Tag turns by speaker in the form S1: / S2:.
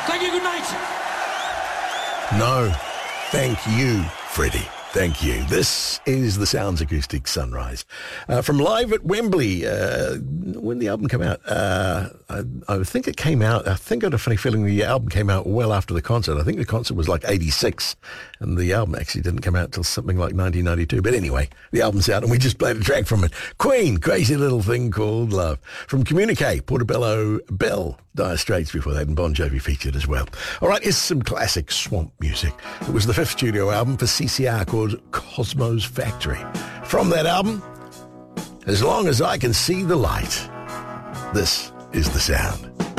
S1: Thank you, good night.
S2: No, thank you, Freddie. Thank you. This is the Sounds Acoustic Sunrise. From live at Wembley. When the album came out, I think it came out, I think I had a funny feeling the album came out well after the concert. I think the concert was like 86, and the album actually didn't come out till something like 1992. But anyway, the album's out, and we just played a track from it. Queen, Crazy Little Thing Called Love. From Communique, Portobello Bell, Dire Straits before that, and Bon Jovi featured as well. All right, here's some classic swamp music. It was the 5th studio album for CCR called Cosmo's Factory. From that album, As Long as I Can See the Light, this is the sound.